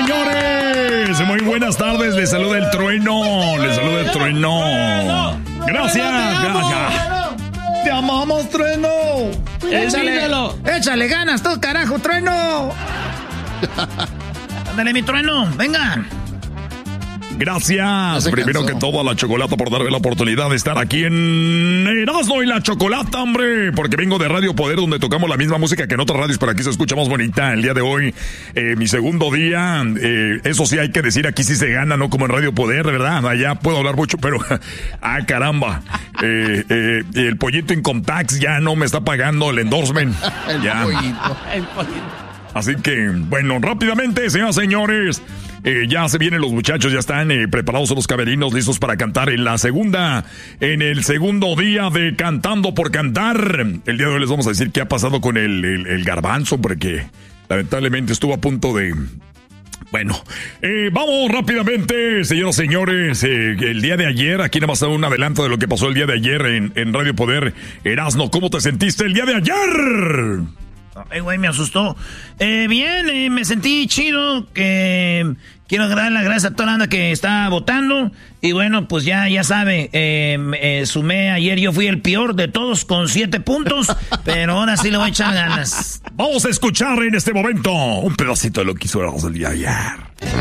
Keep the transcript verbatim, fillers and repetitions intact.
señores. Muy buenas tardes. Les saluda el trueno. Les saluda el trueno. Gracias. Gracias. Te amamos, trueno. Échale, échale ganas, tú, carajo, trueno. Ándale, mi trueno, venga. Gracias. Primero que todo a la Chocolata por darme la oportunidad de estar aquí en Erasmo y la Chocolata, hombre. Porque vengo de Radio Poder, donde tocamos la misma música que en otras radios, pero aquí se escucha más bonita. El día de hoy, eh, mi segundo día. Eh, eso sí hay que decir, aquí sí se gana, no como en Radio Poder, ¿verdad? Allá puedo hablar mucho, pero... ¡ah, caramba! Eh, eh, el pollito Income Tax ya no me está pagando el endorsement. el ya. pollito. El pollito. Así que, bueno, rápidamente, señoras y señores... Eh, ya se vienen los muchachos, ya están eh, preparados en los camerinos, listos para cantar en la segunda, en el segundo día de Cantando por Cantar. El día de hoy les vamos a decir qué ha pasado con el, el, el garbanzo, porque lamentablemente estuvo a punto de... Bueno, eh, vamos rápidamente, señoras y señores. Eh, el día de ayer, aquí nada más un adelanto de lo que pasó el día de ayer en, en Radio Poder. Erasno, ¿cómo te sentiste el día de ayer? Ay, güey, me asustó. Eh, bien, eh, me sentí chido. Que quiero dar las gracias a toda la banda que está votando. Y bueno, pues ya, ya sabe, eh, eh, sumé ayer, yo fui el peor de todos con siete puntos. Pero ahora sí le voy a echar ganas. Vamos a escuchar en este momento un pedacito de lo que hizo el día de ayer.